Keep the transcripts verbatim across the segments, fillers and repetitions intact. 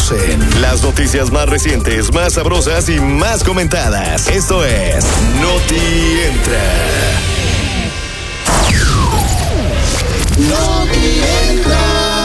conocen. Las noticias más recientes, más sabrosas y más comentadas. Esto es Noti Entra. Noti Entra.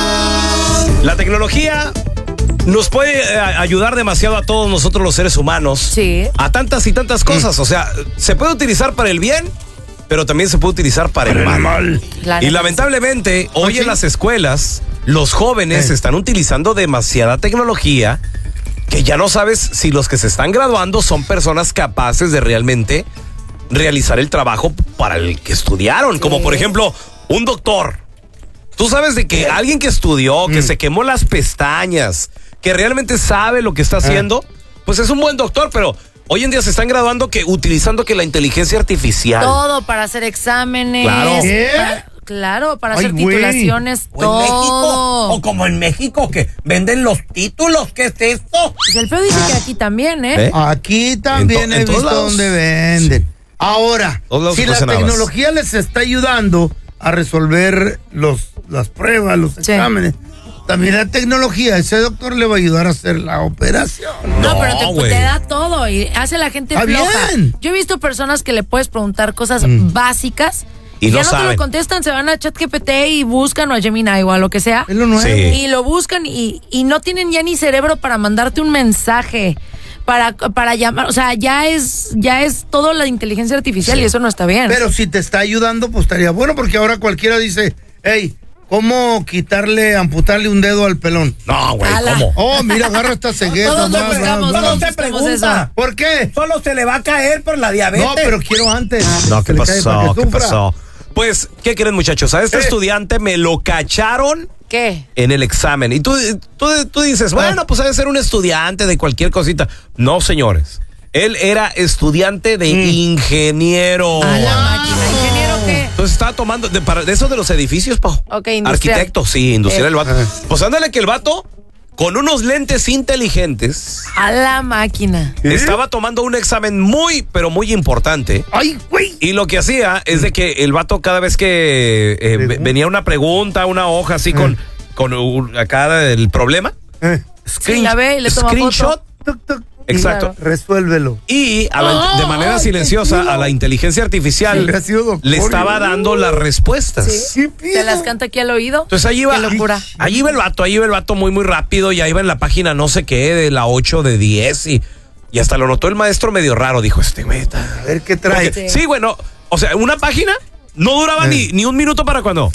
La tecnología nos puede eh, ayudar demasiado a todos nosotros los seres humanos. Sí. A tantas y tantas cosas. Mm. O sea, se puede utilizar para el bien, pero también se puede utilizar para, para el mal. mal. Y lamentablemente, hoy en las escuelas, los jóvenes eh. están utilizando demasiada tecnología que ya no sabes si los que se están graduando son personas capaces de realmente realizar el trabajo para el que estudiaron. Sí. Como por ejemplo, un doctor. Tú sabes de que alguien que estudió, que mm. se quemó las pestañas, que realmente sabe lo que está haciendo, eh. pues es un buen doctor, pero hoy en día se están graduando que utilizando que la inteligencia artificial. Todo para hacer exámenes. Claro. Para, claro, para Ay, hacer güey. titulaciones, o todo. En México, o como en México que venden los títulos, ¿qué es esto? Pues el feo dice ah. que aquí también, ¿eh? ¿Eh? Aquí también en to, he visto donde venden. Sí. Ahora, si la tecnología les está ayudando a resolver los, las pruebas, los sí. exámenes, también la tecnología, ese doctor le va a ayudar a hacer la operación. No, no pero te, te da todo y hace la gente ¿Está floja. Bien? Yo he visto personas que le puedes preguntar cosas mm. básicas y, y no ya no saben. Te lo contestan, se van a ChatGPT y buscan o a Gemini o a lo que sea. Es lo nuevo. Sí. Y lo buscan y, y no tienen ya ni cerebro para mandarte un mensaje. Para, para llamar, o sea, ya es ya es todo la inteligencia artificial sí. y eso no está bien. Pero si te está ayudando, pues estaría bueno, porque ahora cualquiera dice, hey, ¿cómo quitarle, amputarle un dedo al pelón? No, güey, ¿cómo? Oh, mira, agarra esta cegueta. Todos más, buscamos, más, Solo más. se pregunta. ¿Por qué? Solo se le va a caer por la diabetes. No, pero quiero antes. No, ¿qué pasó? ¿Qué pasó? Pues, ¿qué creen, muchachos? A este eh. estudiante me lo cacharon. ¿Qué? En el examen. Y tú, tú, tú dices, bueno, pues debe ser un estudiante de cualquier cosita. No, señores. Él era estudiante de mm. ingeniero. A la máquina. ¿Ingeniero qué? Entonces estaba tomando, de, para, de esos de los edificios, Pau. Ok, industrial. Arquitecto, sí, industrial eh. el vato. Pues ándale que el vato, con unos lentes inteligentes. A la máquina. ¿Eh? Estaba tomando un examen muy, pero muy importante. ¡Ay, güey! Y lo que hacía es de que el vato cada vez que eh, venía una pregunta, una hoja así eh. con, con uh, acá el problema. Eh. Screen, sí, la ve y le toma screenshot. Foto. Tuc, tuc. Exacto. Claro. Resuélvelo. Y a la, de manera oh, silenciosa a la inteligencia artificial sí, doctor, le estaba dando las respuestas. Sí. Te las canta aquí al oído. Entonces ahí iba, qué locura. Ahí iba el vato, ahí iba el vato muy muy rápido, ya iba en la página no sé qué, de la ocho, de diez y, y hasta lo notó el maestro medio raro, dijo este güey. A ver qué trae. Porque, sí, bueno, o sea, una página no duraba eh. ni, ni un minuto para cuando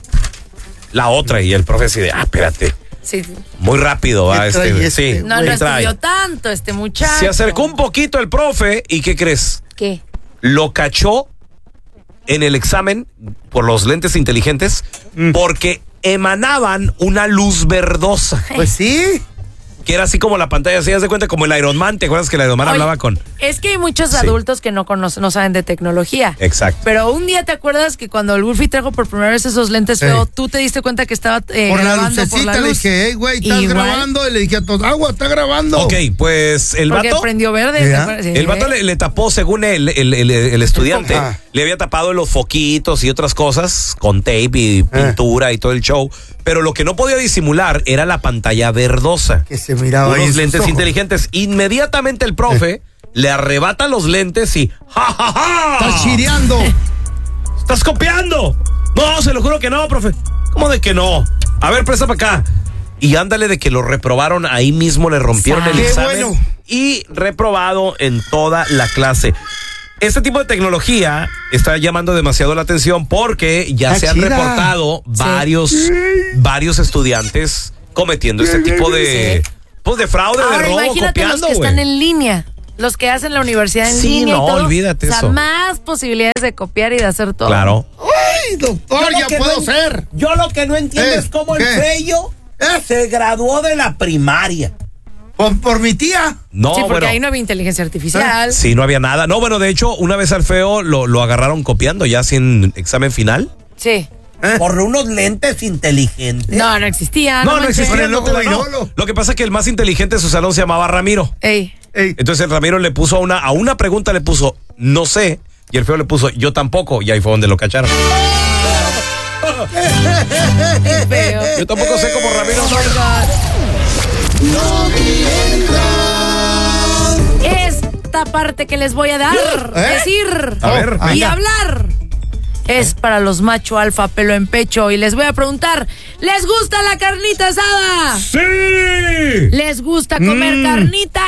la otra y el profe así de, ah, espérate. Sí. Muy rápido va este, este sí. No lo estudió tanto este muchacho. Se acercó un poquito el profe y ¿qué crees? ¿Qué? Lo cachó en el examen por los lentes inteligentes mm. porque emanaban una luz verdosa. Pues sí. Que era así como la pantalla, así, haz de cuenta como el Iron Man. ¿Te acuerdas que el Iron Man Oye, hablaba con...? Es que hay muchos sí. adultos que no conocen, no saben de tecnología. Exacto. Pero un día, ¿te acuerdas que cuando el Wolfie trajo por primera vez esos lentes sí. feos, tú te diste cuenta que estaba eh, por grabando la por la luz? Le dije, hey, güey, ¿estás Igual. grabando? Y le dije a todos, agua, está grabando. Ok, pues el Porque vato... prendió verde. Sí. El vato le, le tapó, según él, el, el, el, el estudiante, ah. le había tapado los foquitos y otras cosas con tape y pintura eh. y todo el show. Pero lo que no podía disimular era la pantalla verdosa. Que se miraba Unos ahí lentes ojos. inteligentes. Inmediatamente el profe eh. le arrebata los lentes y ¡ja, ja, ja! ¡Estás chireando! ¡Estás copiando! No, se lo juro que no, profe. ¿Cómo de que no? A ver, presta para acá. Y ándale de que lo reprobaron ahí mismo, le rompieron el examen. Bueno. Y reprobado en toda la clase. Este tipo de tecnología está llamando demasiado la atención porque ya ah, se han chida. reportado sí. varios, varios estudiantes cometiendo este tipo de, pues de fraude, Ahora, de robo, imagínate copiando, los que wey. están en línea, los que hacen la universidad en sí, línea no, y todo. olvídate o sea, eso. más posibilidades de copiar y de hacer todo. Claro. ¡Ay, doctor, ya puedo no, ser! Yo lo que no entiendo ¿Eh? es cómo ¿Qué? el Feyo ¿Eh? se graduó de la primaria. ¿Por, por mi tía? No, sí, porque bueno. ahí no había inteligencia artificial. ¿Eh? Sí, no había nada. No, bueno, de hecho, una vez al feo lo, lo agarraron copiando ya sin examen final. Sí. ¿Eh? Por unos lentes inteligentes. No, no existía. No, no, no existía. No, no, no. Lo que pasa es que el más inteligente de su salón se llamaba Ramiro. Ey. Ey. Entonces el Ramiro le puso a una, a una pregunta, le puso, no sé. Y el feo le puso, yo tampoco. Y ahí fue donde lo cacharon. Qué feo. Yo tampoco sé cómo Ramiro. Oh my God. No esta parte que les voy a dar, ¿Eh? decir A ver, y venga. hablar es para los macho alfa pelo en pecho. Y les voy a preguntar, ¿les gusta la carnita asada? ¡Sí! ¿Les gusta comer Mm. carnita?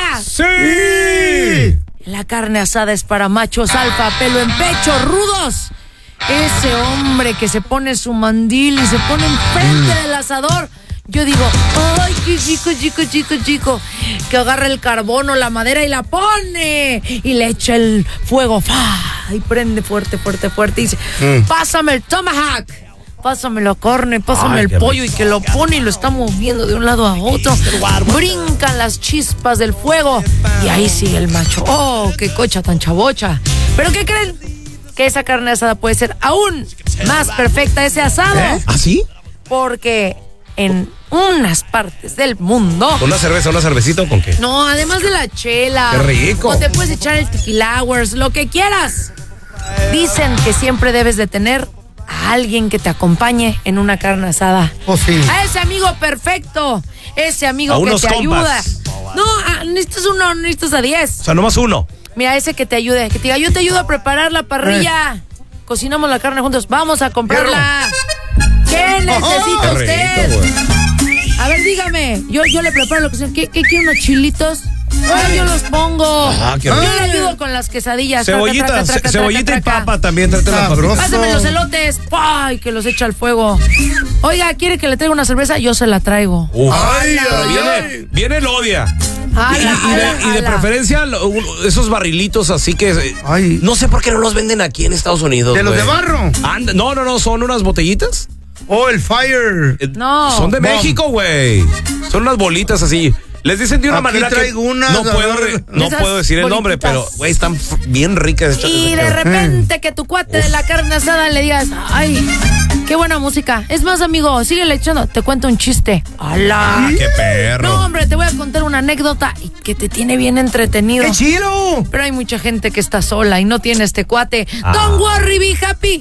¡Sí! La carne asada es para machos alfa pelo en pecho, rudos. Ese hombre que se pone su mandil y se pone enfrente Mm. del asador. Yo digo, ay, qué chico, chico, chico, chico. Que agarra el carbón o la madera y la pone. Y le echa el fuego. ¡Fa! Y prende fuerte, fuerte, fuerte. Y dice, Mm. pásame el tomahawk. Pásame la carne, pásame Ay, el qué pollo. Y que lo pone y lo está moviendo de un lado a otro. Brincan las chispas del fuego. Y ahí sigue el macho. ¡Oh, qué cocha tan chavocha! ¿Pero qué creen? Que esa carne asada puede ser aún más perfecta, ese asado. ¿Eh? ¿Ah, sí? Porque en unas partes del mundo. ¿Una cerveza, una cervecita o con qué? No, además de la chela. ¡Qué rico! O te puedes echar el tequila hours, lo que quieras. Dicen que siempre debes de tener a alguien que te acompañe en una carne asada. Oh, sí. A ese amigo perfecto. Ese amigo A que unos te compas. ayuda. No, a- necesitas uno, necesitas a diez. O sea, nomás uno. Mira, ese que te ayude, que te diga, yo te ayudo a preparar la parrilla. Cocinamos la carne juntos, vamos a comprarla. ¿Qué necesita Qué usted? rico, güey. A ver, dígame, yo, yo le preparo lo que sea. ¿Qué, qué quiere, unos chilitos? Ah, yo los pongo. Ah, qué yo rico. le ayudo con las quesadillas. Traca, Cebollita, traca, ce- traca, cebollita traca, y traca. papa también, tráete las Sabroso. papitas. Pásame los elotes. ¡Ay! Que los echa al fuego. Oiga, ¿quiere que le traiga una cerveza? Yo se la traigo. Uf, Ay, pero ay, viene, ay. viene el odia. Y, Ala, y de, ala, y de ala. preferencia lo- un- esos barrilitos así que eh, Ay. no sé por qué no los venden aquí en Estados Unidos. ¿De los güey. de barro? Anda- no, no, no, son unas botellitas. Oh, el fire. Eh, No. Son de Bomb. México, güey. Son unas bolitas así. Les dicen de una Aquí manera traigo que unas, no a puedo, ver. no Esas puedo decir el nombre, bolititas. pero güey, están f- bien ricas. Y de repente que tu cuate de la carne asada le digas, ay, qué buena música. Es más, amigo, síguele echando. Te cuento un chiste. ¡Hala! Ah, qué perro. No, hombre, te voy a contar una anécdota y que te tiene bien entretenido. ¡Qué chido! Pero hay mucha gente que está sola y no tiene este cuate. Ah. Don't worry, be happy.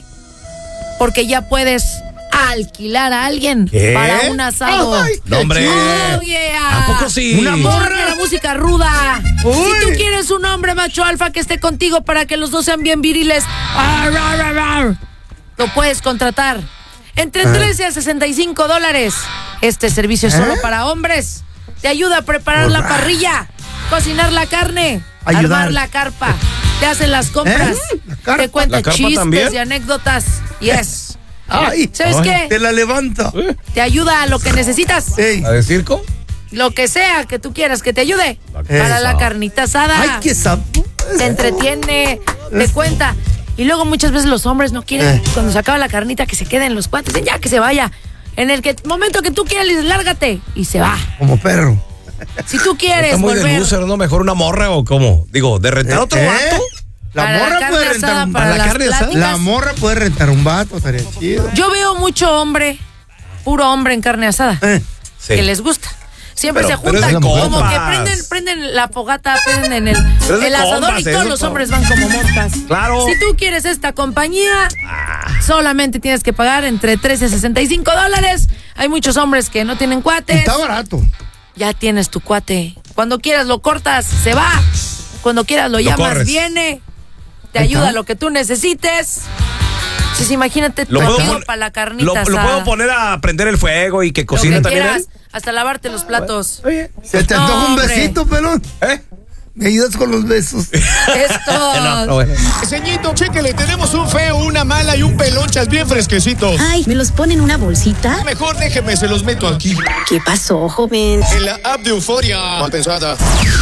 Porque ya puedes alquilar a alguien ¿Qué? para un asado. Ay, No, hombre. Oh, yeah. ¿A poco sí? Una morra. Ponle la música ruda. Uy. Si tú quieres un hombre macho alfa que esté contigo para que los dos sean bien viriles, ar, ar, ar, ar, lo puedes contratar. Entre trece a sesenta y cinco dólares. Este servicio es solo ¿Eh? para hombres. Te ayuda a preparar la parrilla, cocinar la carne, Ayudar. armar la carpa. Te hacen las compras. ¿Eh? ¿La carpa? Te cuenta ¿La carpa chistes también? y anécdotas. Yes. Ay, ¿Sabes Ay. qué? te la levanta. Te ayuda a lo que necesitas. Ey. ¿A de circo? Lo que sea que tú quieras que te ayude. La Para carne la asada. carnita asada. Ay, qué sapo. Te entretiene, te cuenta. Y luego muchas veces los hombres no quieren, Eh. cuando se acaba la carnita, que se queden los cuates. Dicen, ya que se vaya. En el que, momento que tú quieras, le dices, lárgate. Y se va. Como perro. Si tú quieres Está muy de volver loser, ¿no? Mejor una morra o cómo. Digo, de rentar otro ¿Eh? vato. La para la morra carne puede asada, rentar un para ¿Para la las carne asada? pláticas. La morra puede rentar un vato, estaría chido. Yo veo mucho hombre, puro hombre en carne asada, Eh. Sí. que les gusta. Siempre Pero- se pero es juntan de como compas. que prenden, prenden la fogata, prenden el, Pero es de el asador compas, y todos eso, los pa. hombres van como moscas. Claro. Si tú quieres esta compañía, solamente tienes que pagar entre trece y sesenta y cinco dólares. Hay muchos hombres que no tienen Y cuates. está barato. Ya tienes tu cuate. Cuando quieras lo cortas, se va. Cuando quieras lo, Lo llamas, corres. viene. Te Ahí ayuda está. a lo que tú necesites. Entonces imagínate tu Lo puedo, amigo pon- para la carnita lo, lo asada. puedo poner a prender el fuego y que Lo cocine que también quieras, él. hasta lavarte los platos. Oye. ¿Se te No, antoja un hombre. besito, pelón? ¿Eh? ¿Me ayudas con los besos? Esto. No, no, bueno. Ceñito, chéquele, tenemos un feo, una mala y un pelonchas bien fresquecitos. Ay, ¿me los pone en una bolsita? Mejor déjeme, se los meto aquí. ¿Qué pasó, joven? En la app de Euforia. Mal pensada.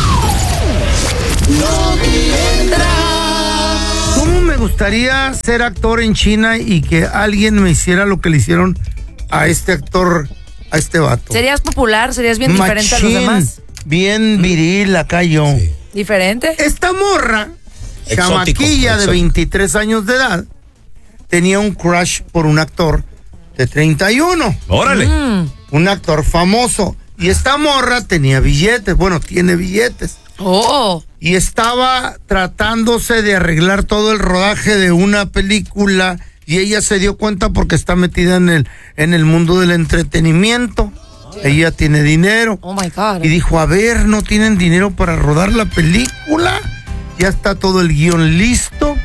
¿Cómo me gustaría ser actor en China y que alguien me hiciera lo que le hicieron a este actor, a este vato? Serías popular, serías bien diferente a los Machín, demás. bien viril acá yo. ¿Diferente? Esta morra, Exótico, chamaquilla de exótico. veintitrés años de edad, tenía un crush por un actor de treinta y uno. Órale. Mm. Un actor famoso. Y esta morra tenía billetes, bueno, tiene billetes. Oh. Y estaba tratándose de arreglar todo el rodaje de una película y ella se dio cuenta porque está metida en el, en el mundo del entretenimiento. Ella tiene dinero. Oh my God. Y dijo, a ver, ¿no tienen dinero para rodar la película? ya está todo el guión listo.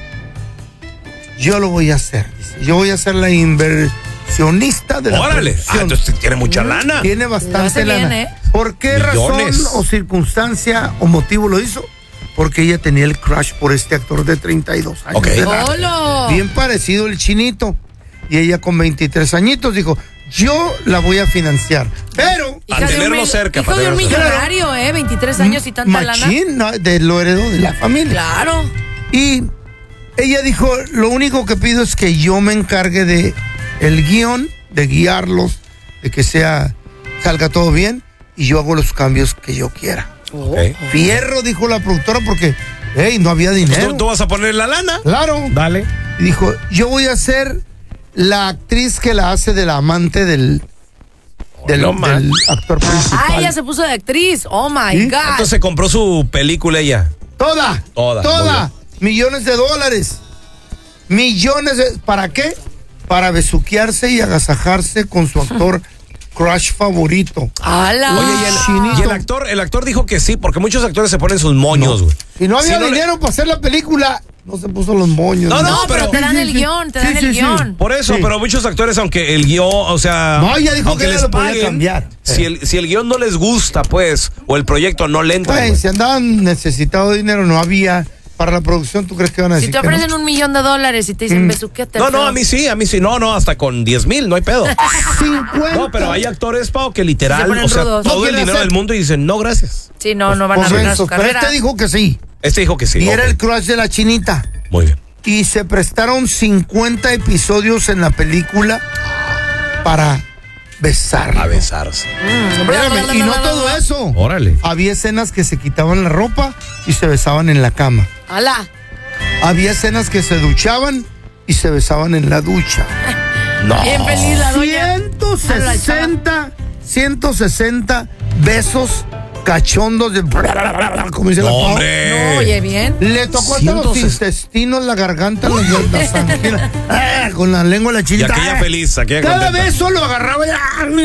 Yo lo voy a hacer. Dice. Yo voy a ser la inversionista de la ¡Órale! producción. Ah, entonces tiene mucha lana. Tiene bastante lana. Bien, ¿eh? ¿Por qué Millones. razón o circunstancia o motivo lo hizo? Porque ella tenía el crush por este actor de treinta y dos años. Ok. de edad. ¡Holo! Bien parecido el chinito. Y ella con veintitrés añitos dijo, yo la voy a financiar. Pero... A tenerlo cerca. Hijo de un millonario, ¿eh? veintitrés años y tanta machín, lana. ¿no? De lo heredó de la familia. Claro. Y ella dijo, lo único que pido es que yo me encargue de el guión, de guiarlos, de que sea, salga todo bien, y yo hago los cambios que yo quiera. Okay. Fierro, dijo la productora, porque, hey, no había dinero. ¿Tú, tú vas a poner la lana? Claro. Dale. Y dijo, yo voy a ser la actriz que la hace de la amante del, del, no, del actor principal. Ah, ella se puso de actriz. Oh my ¿Sí? God. Entonces se compró su película ella. Toda. Toda, Toda. Millones de dólares. Millones de... ¿Para qué? Para besuquearse y agasajarse con su actor crush favorito. ¡Hala! Oye, y el, y el actor, el actor dijo que sí, porque muchos actores se ponen sus moños, güey. Si no había Si no le- dinero para hacer la película, no se puso los moños. No, No, no, pero, pero- te dan Sí, el sí, guión, te sí, dan sí, el sí. guión. Por eso, Sí. pero muchos actores, aunque el guión, o sea... No, ella dijo aunque que ella les lo podía paguen, cambiar. Si el, si el guión no les gusta, pues, o el proyecto no le entra, Güey, güey. si andaban necesitados de dinero, no había para la producción, ¿tú crees que van a Si decir te que ofrecen no? un millón de dólares y te dicen, Mm. besuquete. No, no, a mí sí, a mí sí. No, no, hasta con diez mil, no hay pedo. cincuenta. No, pero hay actores, Pau, que Se literal, ponen o sea, rudos. todo No el quiere dinero hacer. del mundo y dicen, no, gracias. Sí, no, no van a Pues arruinar eso, su pero carrera. este dijo que sí. Este dijo que sí. Y ok. era el crush de la chinita. Muy bien. Y se prestaron cincuenta episodios en la película para besar. A besarse. Espérame, y no todo eso. Órale. Había escenas que se quitaban la ropa y se besaban en la cama. ¡Hala! Había escenas que se duchaban y se besaban en la ducha. No. Bien feliz la doña. ciento sesenta, ciento sesenta besos cachondos de... Como dice No, la Pau. hombre. No, oye, bien. Le tocó hasta los ciento sesenta. intestinos, la garganta, las, las anginas. Ah, con la lengua de la Y chinita. aquella Ah. feliz, aquella Cada contenta. beso lo agarraba y...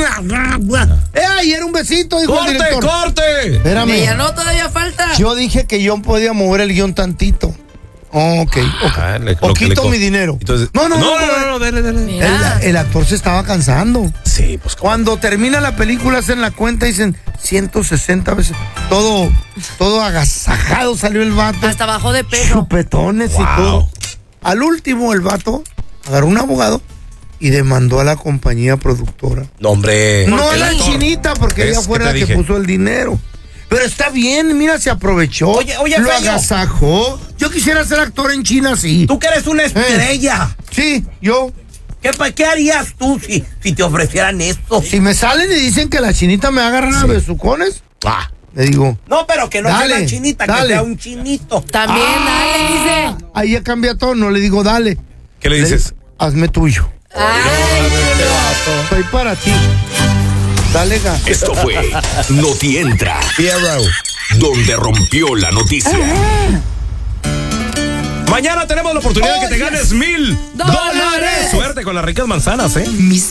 ¡Eh, y era un besito! Dijo el ¡Corte, director. corte! Espérame. Ella no, todavía falta. Yo dije que yo podía mover el guión tantito. Ok, ok. Ah, le- o lo que le quito co- mi dinero. Entonces- no, no, no, no, no, no, dale, dale. Mira. El, el actor se estaba cansando. Sí, pues ¿cómo? Cuando termina la película hacen la cuenta y dicen ciento sesenta veces. Todo, todo agasajado salió el vato. Hasta bajó de peso. Chupetones y Wow. todo. Al último el vato agarró un abogado y demandó a la compañía productora. No, hombre. No a el la actor. chinita porque ¿Ves? ella ¿Qué fue te la que dije? puso el dinero. Pero está bien, mira, se aprovechó. Oye, oye, lo Feño. agasajó. Yo quisiera ser actor en China, sí. Tú que eres una estrella. Sí, yo. ¿Qué, pa- qué harías tú si, si te ofrecieran esto? Si me salen y dicen que la chinita me agarra a besucones, Ah, le digo, No, pero que no Dale, sea una chinita, dale. que sea un chinito. También, dale, dice. ahí ya cambia todo, no le digo, dale. ¿qué le dices? Hazme tuyo. Ay, Soy para ti. Dale, ga. Esto fue Noti Entra, donde rompió la noticia. Mañana tenemos la oportunidad de que te ganes mil ¡Dólares! dólares. Suerte con las ricas manzanas, ¿eh? Mis